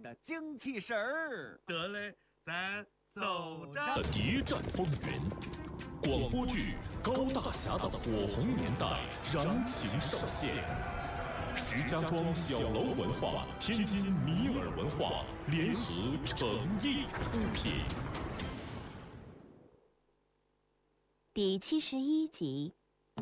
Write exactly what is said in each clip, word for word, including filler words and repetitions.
的精气神儿。 得嘞，咱走着。 谍战风云，广播剧《高大侠的火红年代》燃情上线。石家庄小楼文化、天津米尔文化联合诚意出品。 第七十一集。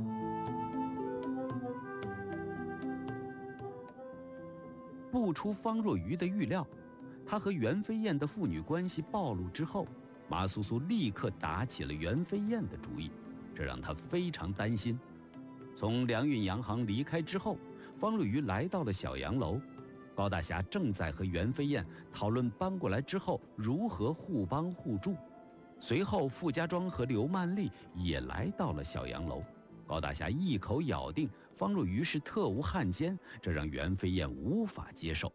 不出方若愚的预料，他和袁飞燕的父女关系暴露之后，马苏苏立刻打起了袁飞燕的主意，这让他非常担心。从良运洋行离开之后，方若愚来到了小洋楼，高大侠正在和袁飞燕讨论搬过来之后如何互帮互助。随后傅家庄和刘曼丽也来到了小洋楼，高大侠一口咬定方若愚是特务汉奸，这让袁飞燕无法接受。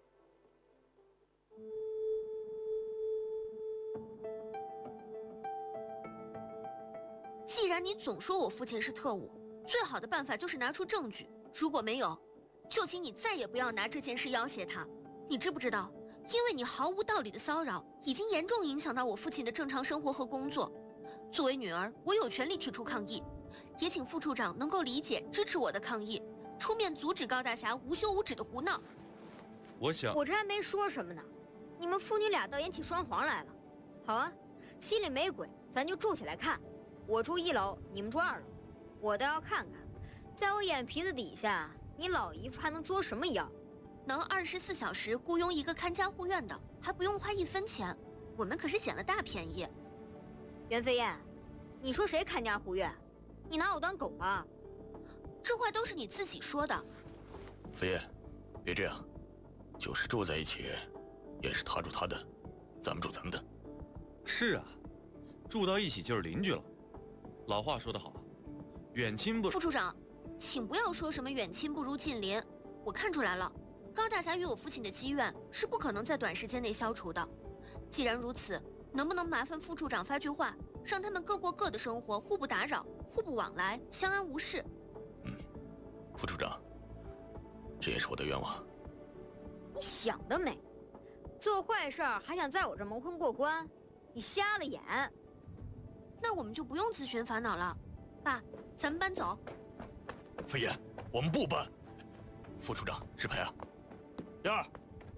既然你总说我父亲是特务，最好的办法就是拿出证据，如果没有，就请你再也不要拿这件事要挟他。你知不知道，因为你毫无道理的骚扰，已经严重影响到我父亲的正常生活和工作。作为女儿，我有权利提出抗议，也请副处长能够理解支持我的抗议，出面阻止高大侠无休无止的胡闹。 我想， 我这还没说什么呢，你们父女俩倒演起双簧来了。好啊，心里没鬼，咱就住起来看。我住一楼，你们住二楼，我倒要看看，在我眼皮子底下，你老姨夫还能作什么妖？ 能二十四小时雇佣一个看家护院的，还不用花一分钱，我们可是捡了大便宜。 袁飞燕，你说谁看家护院？你拿我当狗吧？ 这话都是你自己说的。 飞燕，别这样，就是住在一起，也是他住他的，咱们住咱们的。 是啊，住到一起就是邻居了。老话说得好，远亲不…… 副处长，请不要说什么远亲不如近邻。我看出来了，高大侠与我父亲的积怨是不可能在短时间内消除的。既然如此，能不能麻烦副处长发句话，让他们各过各的生活，互不打扰，互不往来，相安无事。 嗯，副处长，这也是我的愿望。 你想得美，做坏事儿还想在我这蒙混过关，你瞎了眼。 那我们就不用自寻烦恼了，爸，咱们搬走。 飞燕，我们不搬。副处长，石培啊，燕儿。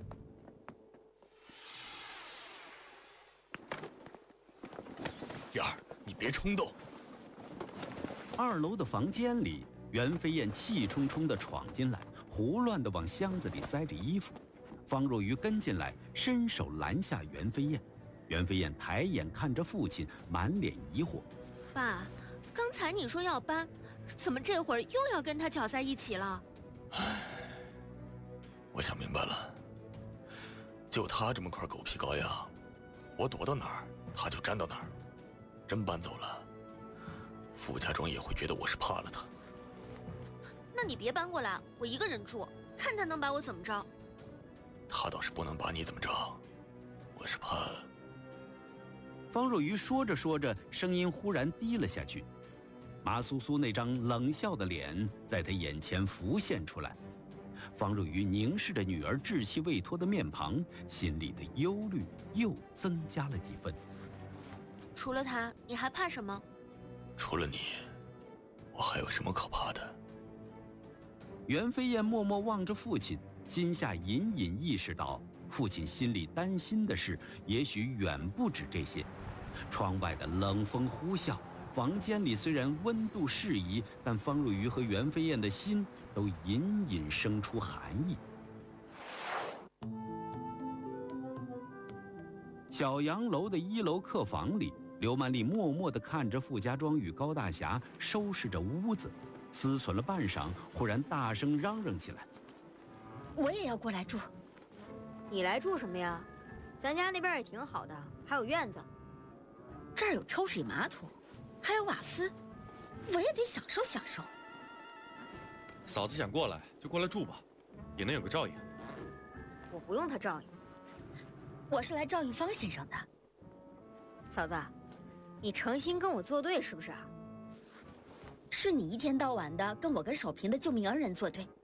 燕儿，你别冲动。 二楼的房间里，袁飞燕气冲冲地闯进来，胡乱地往箱子里塞着衣服。方若愚跟进来，伸手拦下袁飞燕。袁飞燕抬眼看着父亲，满脸疑惑：“ 爸，刚才你说要搬，怎么这会儿又要跟他搅在一起了？” 唉，我想明白了，就他这么块狗皮膏药，我躲到哪儿，他就粘到哪儿。真搬走了，傅家庄也会觉得我是怕了他。 那你别搬过来，我一个人住，看他能把我怎么着。 他倒是不能把你怎么着，我是怕…… 方若愚说着说着，声音忽然低了下去。马苏苏那张冷笑的脸在他眼前浮现出来。方若愚凝视着女儿稚气未脱的面庞，心里的忧虑又增加了几分。 除了他，你还怕什么？ 除了你，我还有什么可怕的？ 袁飞燕默默望着父亲，心下隐隐意识到，父亲心里担心的事也许远不止这些。窗外的冷风呼啸，房间里虽然温度适宜，但方若愚和袁飞燕的心都隐隐生出寒意。小洋楼的一楼客房里，刘曼丽默默地看着傅家庄与高大侠收拾着屋子，思忖了半晌，忽然大声嚷嚷起来：“ 我也要过来住。”“ 你来住什么呀？咱家那边也挺好的，还有院子。 这儿有抽水马桶，还有瓦斯，我也得享受享受。”“ 嫂子想过来就过来住吧，也能有个照应。”“ 我不用他照应， 我是来照应方先生的。”“ 嫂子，你诚心跟我作对是不是？”“ 是你一天到晚的跟我跟守平的救命恩人作对，